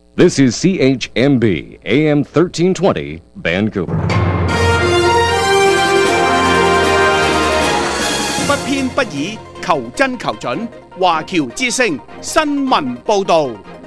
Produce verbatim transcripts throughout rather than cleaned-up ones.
This is C H M B A M thirteen twenty Vancouver。 不偏不倚，求真求準。華僑之聲新聞報導。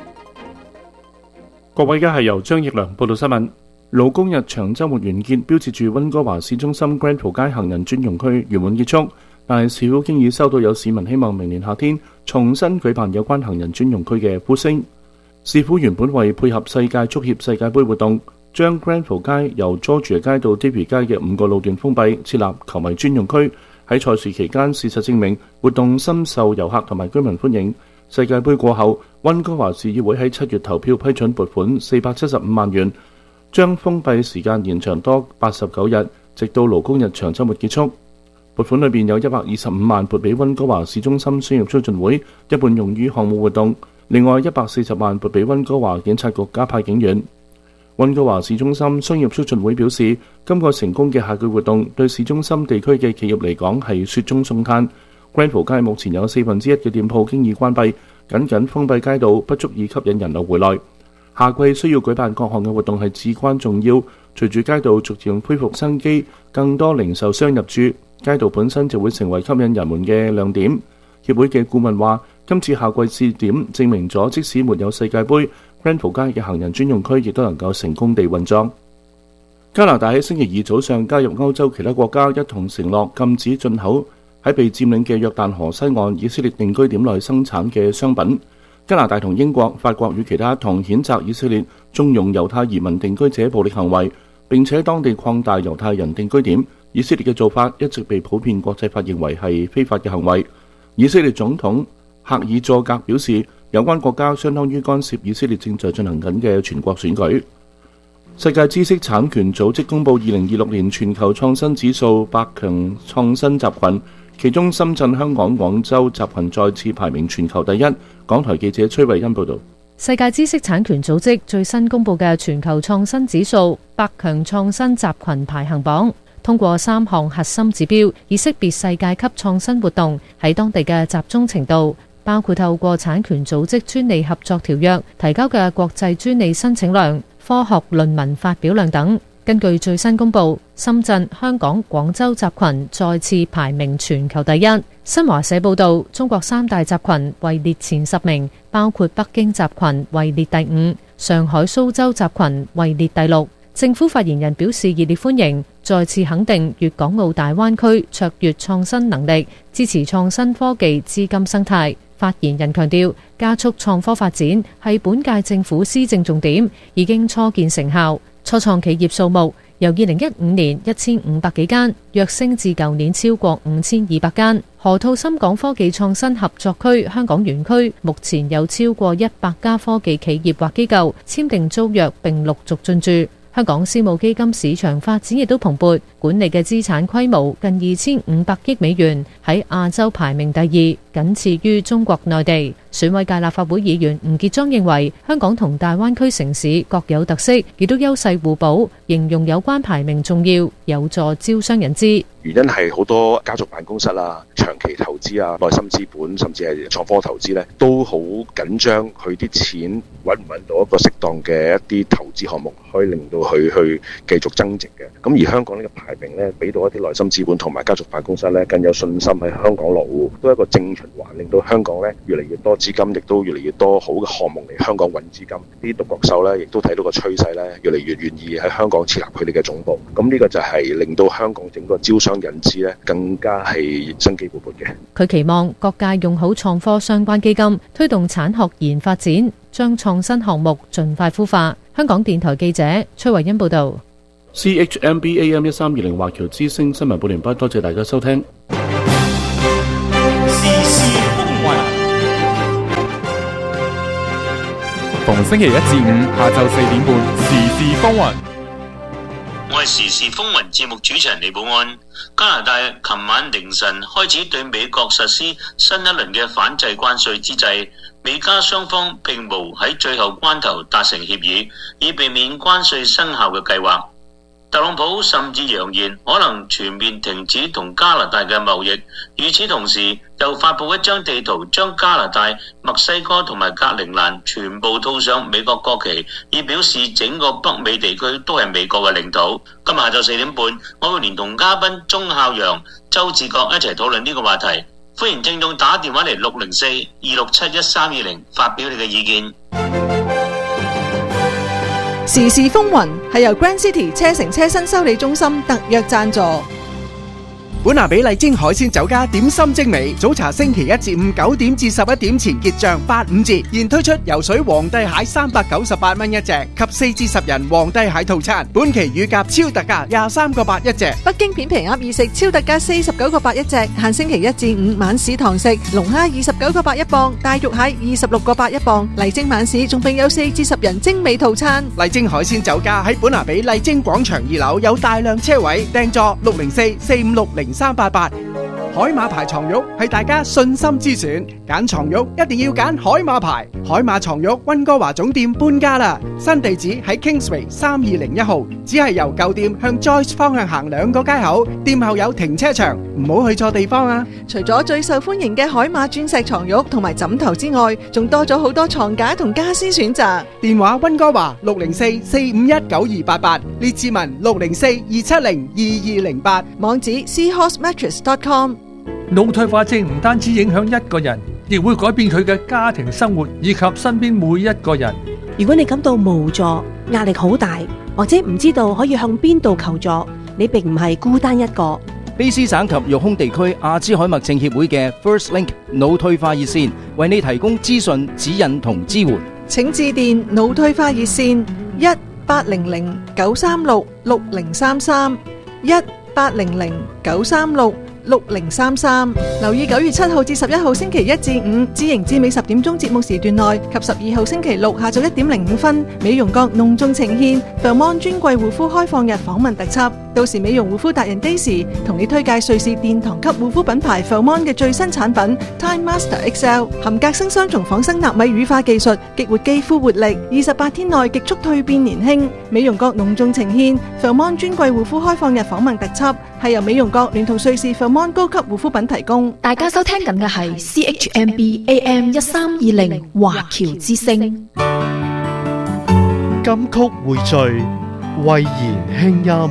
各位，而家係由張奕良報道新聞。勞工日長週末完結，標誌住溫哥華市中心 Granville 街行人專用區圓滿結束。但係市府經已收到有市民希望明年夏天重新舉辦有關行人專用區嘅呼聲。市府原本為配合世界足協世界盃活動，將 Granville 街由 Georgia 街到 Davie 街嘅五個路段封閉，設立球迷專用區。喺賽事期間，事實證明活動深受遊客同埋居民歡迎。世界盃過後，溫哥華市議會喺七月投票批准撥款四百七十五萬元，將封閉時間延長多八十九日，直到勞工日長週末結束。撥款裏面有一百二十五萬撥俾溫哥華市中心商業促進會，一半用於項目活動；另外一百四十萬撥俾溫哥華警察局加派警員。溫哥華市中心商業促進會表示，今個成功嘅夏季活動對市中心地區嘅企業嚟講係雪中送炭。Granville 街目前有四分之一嘅店鋪經已關閉，僅僅封閉街道不足以吸引人流回來。夏季需要舉辦各項嘅活動係至關重要。隨住街道逐漸恢復生機，更多零售商入駐，街道本身就會成為吸引人們嘅亮點。協會嘅顧問話，今次夏季試點證明咗，即使沒有世界盃，Granville 街嘅行人專用區亦都能夠成功地運作。加拿大喺星期二早上加入歐洲其他國家一同承諾禁止進口喺被佔領嘅約旦河西岸以色列定居點內生產嘅商品。加拿大同英國、法國與其他同譴責以色列縱容猶太移民定居者暴力行為，並且當地擴大猶太人定居點。以色列嘅做法一直被普遍國際法認為係非法嘅行為。以色列總統赫爾佐格表示，有關國家相當於干涉以色列正在進行緊嘅全國選舉。世界知識產權組織公佈二零二六年全球創新指數百強創新集群，其中深圳、香港、廣州集群再次排名全球第一。港台記者崔慧欣報導。 世界知識產權組織最新公佈嘅全球創新指數百強創新集群排行榜，通過三項核心指標，以識別世界級創新活動喺當地嘅集中程度，包括透過產權組織專利合作條約提交嘅國際專利申請量、科學論文發表量等。根據最新公佈，深圳、香港、廣州集群再次排名全球第一。新華社報導，中國三大集群位列前十名，包括北京集群位列第五，上海、蘇州集群位列第六。政府發言人表示熱烈歡迎，再次肯定粵港澳大灣區卓越創新能力，支持創新科技資金生態。發言人強調，加速創科發展係本屆政府施政重點，已經初見成效。初創企業數目由二零一五年一千五百幾間躍升至舊年超過五千二百間。河套深港科技創新合作區香港園區目前有超過一百家科技企業或機構簽訂租約並陸續進駐。香港私募基金市場發展亦都蓬勃，管理嘅資產規模近二千五百億美元，喺亞洲排名第二，僅次於中國內地。選委界立法會議員吳傑莊認為，香港同大灣區城市各有特色，亦都優勢互補，形容有關排名重要，有助招商引資。 原因係好多家族辦公室啊、長期投資啊、內心資本，甚至係創科投資咧，都好緊張佢啲錢揾唔揾到一個適當嘅一啲投資項目，可以令到佢去繼續增值嘅。咁而香港呢個排名咧，俾到一啲內心資本同埋家族辦公室咧，更有信心喺香港落戶，都係一個正循環，令到香港咧越嚟越多資金，亦都越嚟越多好嘅項目嚟香港揾資金。啲獨角獸咧，亦都睇到個趨勢咧，越嚟越願意喺香港設立佢哋嘅總部。咁呢個就係令到香港整個招商引資咧更加係生機勃勃嘅。 佢期望各界用好創科相關基金，推動產學研發展，將創新項目盡快孵化。香港電台記者崔慧欣報道。 C H M B A M 一三二零華僑之聲新聞報完畢，多謝大家收聽。 時事風雲，逢星期一至五下晝四點半，時事風雲。 我係時事風雲節目主持人李寶安。加拿大琴晚凌晨開始對美國實施新一輪嘅反制關稅之際，美加雙方並無喺最後關頭達成協議，以避免關稅生效嘅計劃。 特朗普甚至揚言可能全面停止同加拿大嘅貿易。與此同時，又發布一張地圖，將加拿大、墨西哥同埋格陵蘭全部套上美國國旗，以表示整個北美地區都係美國嘅領土。今日下晝四點半，我會連同嘉賓鐘孝陽、周志國一齊討論呢個話題。歡迎聽眾打電話嚟六零四二六七一三二零發表你嘅意見。 時事風雲係由 Grand City 車城車身修理中心特約贊助。 本拿比麗晶海鮮酒家點心精美，早茶星期一至五九點至十一點前結賬八五折，現推出游水皇帝蟹三百九十八蚊一隻及四至十人皇帝蟹套餐，本期乳鴿超特價廿三個八一隻。 北京片皮鴨二食超特價四十九個八一隻，限星期一至五晚市堂食。龍蝦二十九個八一磅，大肉蟹二十六個八一磅。麗晶晚市仲並有四至十人精美套餐。 麗晶海鮮酒家喺本拿比麗晶廣場二樓有大量車位，訂座六零四四五六零三八八。海馬牌床褥係大家信心之選，揀床褥一定要揀海馬牌。海馬床褥溫哥華總店搬家啦，新地址喺 Kingsway 三二零一號，只係由舊店向 Joyce 方向行兩個街口，店後有停車場，唔好去錯地方啊！ 除咗最受歡迎嘅海馬鑽石床褥同埋枕頭之外，仲多咗好多床架同家私選擇。 電話溫哥華六零四四五一九二八八，列志文六零四二七零二二零八， 網址 seahorse mattress dot com。 腦退化症唔單止影響一個人，亦會改變佢嘅家庭生活以及身邊每一個人。 如果你感到無助、壓力好大，或者唔知道可以向邊度求助，你並唔係孤單一個。 卑詩省及育空地區阿茲海默症協會嘅 First Link 腦退化熱線為你提供資訊、指引同支援。 請致電腦退化熱線一八零零九三六六零三三一八零零九三六六零三三。留意九月七號至十一號星期一至五，知盈至美十點鐘節目時段內及十二號星期六下晝一點零五分，美容閣隆重呈現 Fairmont 專櫃護膚開放日訪問特輯。到時美容護膚達人 Daisy 同你推介瑞士殿堂級護膚品牌 Fairmont 嘅最新產品 Time Master X L， 含隔生雙重仿生納米乳化技術，激活肌膚活力，二十八天內極速蛻變年輕。美容閣隆重呈現 Fairmont 專櫃護膚開放日訪問特輯，係由美容閣聯同瑞士 Fairmont 高級護膚品提供。 大家收聽緊嘅係 C H M B A M 一三二零華僑之聲。 金曲匯聚，慧言輕音。